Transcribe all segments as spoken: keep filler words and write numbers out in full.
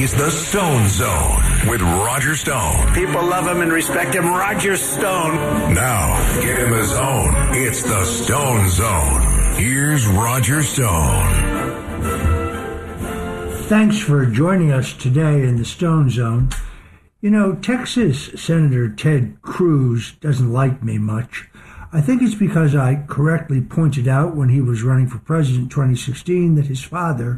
It's the Stone Zone with Roger Stone. People love him and respect him. Roger Stone. Now, get in the zone. It's the Stone Zone. Here's Roger Stone. Thanks for joining us today in the Stone Zone. You know, Texas Senator Ted Cruz doesn't like me much. I think it's because I correctly pointed out when he was running for president in twenty sixteen that his father,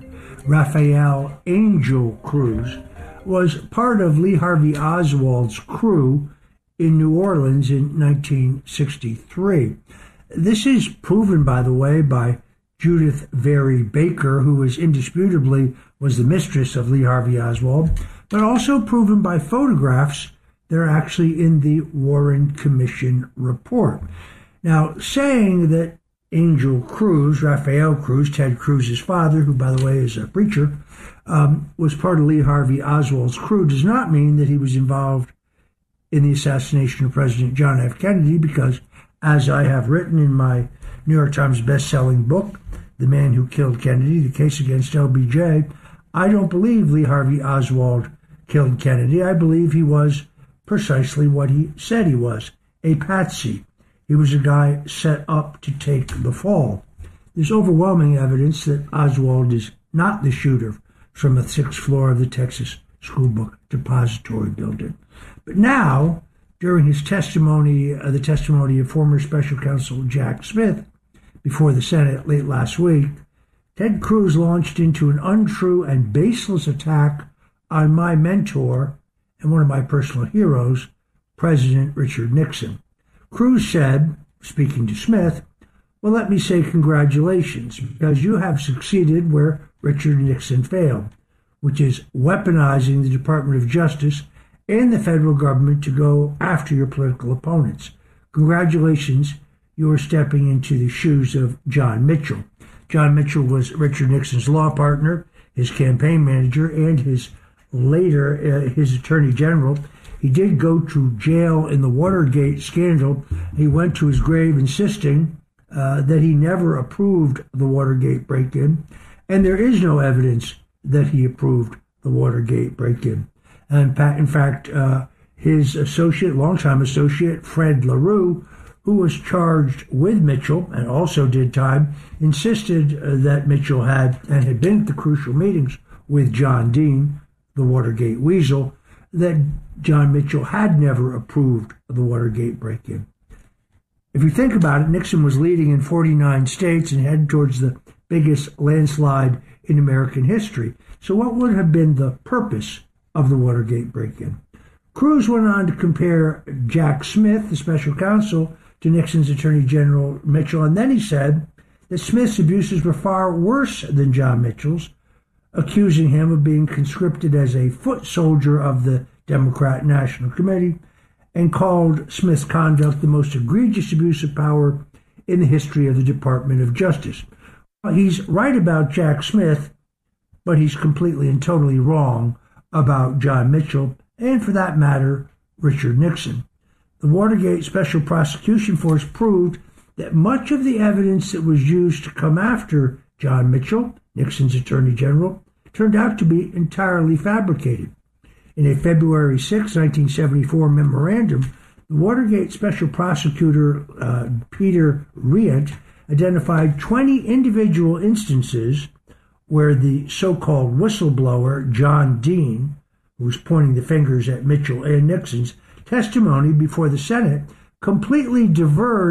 Rafael Angel Cruz, was part of Lee Harvey Oswald's crew in New Orleans in nineteen sixty-three. This is proven, by the way, by Judith Vary Baker, who was indisputably was the mistress of Lee Harvey Oswald, but also proven by photographs that are actually in the Warren Commission report. Now, saying that Angel Cruz, Rafael Cruz, Ted Cruz's father, who, by the way, is a preacher, um, was part of Lee Harvey Oswald's crew does not mean that he was involved in the assassination of President John F. Kennedy, because, as I have written in my New York Times best-selling book, The Man Who Killed Kennedy, The Case Against L B J, I don't believe Lee Harvey Oswald killed Kennedy. I believe he was precisely what he said he was, a patsy. He was a guy set up to take the fall. There's overwhelming evidence that Oswald is not the shooter from the sixth floor of the Texas School Book Depository building. But now, during his testimony, uh, the testimony of former Special Counsel Jack Smith before the Senate late last week, Ted Cruz launched into an untrue and baseless attack on my mentor and one of my personal heroes, President Richard Nixon. Cruz said, speaking to Smith, "Well, let me say congratulations, because you have succeeded where Richard Nixon failed, which is weaponizing the Department of Justice and the federal government to go after your political opponents. Congratulations, you are stepping into the shoes of John Mitchell." John Mitchell was Richard Nixon's law partner, his campaign manager, and his later, uh, his attorney general. He did go to jail in the Watergate scandal. He went to his grave insisting uh, that he never approved the Watergate break-in, and there is no evidence that he approved the Watergate break-in. And in fact, uh, his associate, longtime associate, Fred LaRue, who was charged with Mitchell and also did time, insisted uh, that Mitchell had and had been at the crucial meetings with John Dean, the Watergate weasel, that John Mitchell had never approved of the Watergate break-in. If you think about it, Nixon was leading in forty-nine states and headed towards the biggest landslide in American history. So what would have been the purpose of the Watergate break-in? Cruz went on to compare Jack Smith, the special counsel, to Nixon's Attorney General Mitchell, and then he said that Smith's abuses were far worse than John Mitchell's, accusing him of being conscripted as a foot soldier of the Democrat National Committee, and called Smith's conduct the most egregious abuse of power in the history of the Department of Justice. Well, he's right about Jack Smith, but he's completely and totally wrong about John Mitchell, and for that matter, Richard Nixon. The Watergate Special Prosecution Force proved that much of the evidence that was used to come after John Mitchell, Nixon's Attorney General, turned out to be entirely fabricated. In a February sixth, nineteen seventy-four memorandum, the Watergate Special Prosecutor uh, Peter Riant identified twenty individual instances where the so-called whistleblower, John Dean, who was pointing the fingers at Mitchell and Nixon's testimony before the Senate, completely diverged